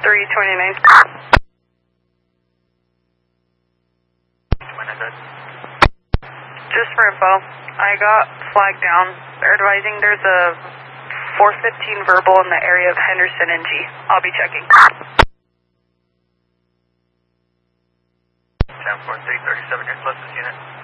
329. Just for info, I got flagged down. They're advising there's a 415 verbal in the area of Henderson and G. I'll be checking. 10-4, 337, your closest unit.